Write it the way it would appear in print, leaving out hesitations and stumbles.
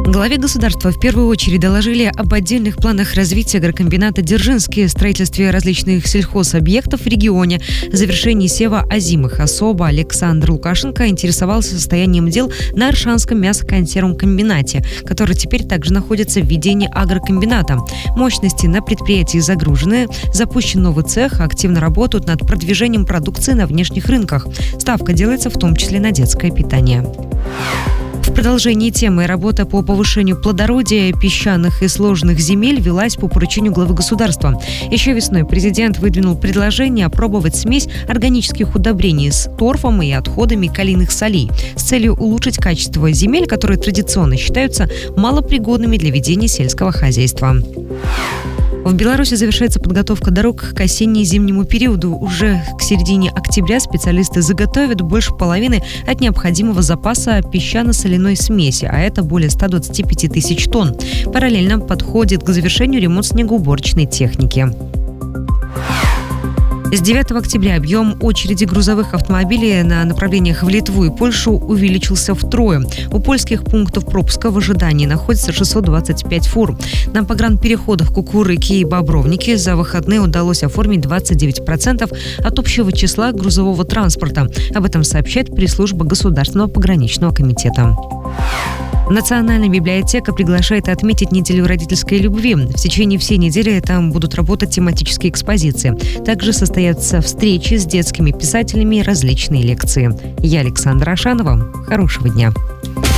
Главе государства в первую очередь доложили об отдельных планах развития агрокомбината «Дзержинский», строительстве различных сельхозобъектов в регионе, завершении сева озимых. Особо Александр Лукашенко интересовался состоянием дел на Аршанском мясоконсервном комбинате, который теперь также находится в ведении агрокомбината. Мощности на предприятии загружены, запущен новый цех, активно работают над продвижением продукции на внешних рынках. Ставка делается в том числе на детское питание. В продолжении темы работа по повышению плодородия песчаных и сложных земель велась по поручению главы государства. Еще весной президент выдвинул предложение опробовать смесь органических удобрений с торфом и отходами калийных солей с целью улучшить качество земель, которые традиционно считаются малопригодными для ведения сельского хозяйства. В Беларуси завершается подготовка дорог к осенне-зимнему периоду. Уже к середине октября специалисты заготовят больше половины от необходимого запаса песчано-соляной смеси, а это более 125 тысяч тонн. Параллельно подходит к завершению ремонт снегоуборочной техники. С 9 октября объем очереди грузовых автомобилей на направлениях в Литву и Польшу увеличился втрое. У польских пунктов пропуска в ожидании находится 625 фур. На погранпереходах Кукурыки и Бобровники за выходные удалось оформить 29% от общего числа грузового транспорта. Об этом сообщает пресс-служба Государственного пограничного комитета. Национальная библиотека приглашает отметить неделю родительской любви. В течение всей недели там будут работать тематические экспозиции. Также состоятся встречи с детскими писателями и различные лекции. Я Александра Ашанова. Хорошего дня.